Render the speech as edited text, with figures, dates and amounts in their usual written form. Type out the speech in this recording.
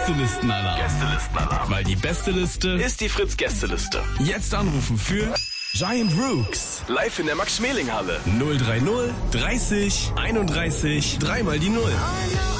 Gästelistenalarm. Weil die beste Liste Ist die Fritz-Gästeliste. jetzt anrufen für Giant Rooks. Live in der Max-Schmeling-Halle. 030 30 31 3 mal die 0.